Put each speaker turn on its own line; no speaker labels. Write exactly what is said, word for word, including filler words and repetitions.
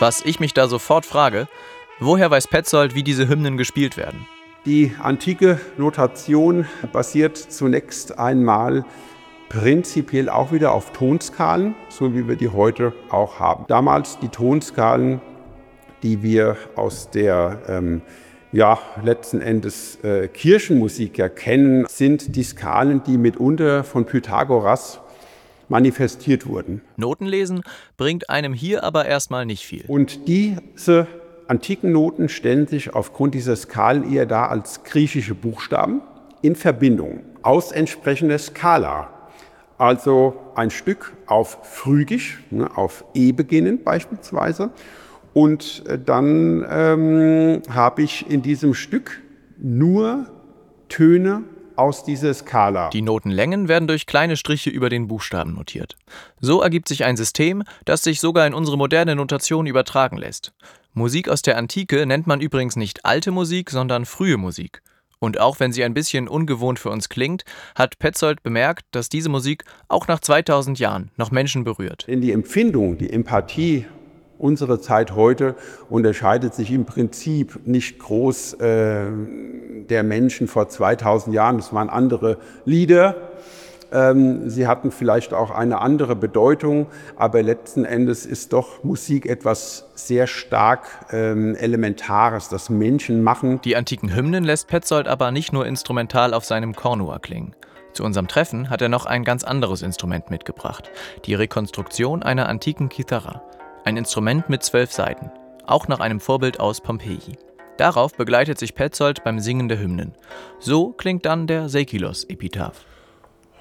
Was ich mich da sofort frage, woher weiß Petzold, wie diese Hymnen gespielt werden?
Die antike Notation basiert zunächst einmal prinzipiell auch wieder auf Tonskalen, so wie wir die heute auch haben. Damals die Tonskalen, die wir aus der ähm, ja, letzten Endes äh, Kirchenmusik ja kennen, sind die Skalen, die mitunter von Pythagoras manifestiert wurden.
Notenlesen bringt einem hier aber erstmal nicht viel.
Und diese antiken Noten stellen sich aufgrund dieser Skalen eher dar als griechische Buchstaben in Verbindung aus entsprechender Skala. Also ein Stück auf Phrygisch, ne, auf E beginnend beispielsweise. Und dann ähm, habe ich in diesem Stück nur Töne aus dieser Skala.
Die Notenlängen werden durch kleine Striche über den Buchstaben notiert. So ergibt sich ein System, das sich sogar in unsere moderne Notation übertragen lässt. Musik aus der Antike nennt man übrigens nicht alte Musik, sondern frühe Musik. Und auch wenn sie ein bisschen ungewohnt für uns klingt, hat Petzold bemerkt, dass diese Musik auch nach zweitausend Jahren noch Menschen berührt.
In die Empfindung, die Empathie, unsere Zeit heute unterscheidet sich im Prinzip nicht groß äh, der Menschen vor zweitausend Jahren. Es waren andere Lieder. Ähm, sie hatten vielleicht auch eine andere Bedeutung, aber letzten Endes ist doch Musik etwas sehr stark ähm, Elementares, das Menschen machen.
Die antiken Hymnen lässt Petzold aber nicht nur instrumental auf seinem Kornua klingen. Zu unserem Treffen hat er noch ein ganz anderes Instrument mitgebracht, die Rekonstruktion einer antiken Kithara. Ein Instrument mit zwölf Saiten, auch nach einem Vorbild aus Pompeji. Darauf begleitet sich Petzold beim Singen der Hymnen. So klingt dann der Seikilos-Epitaph.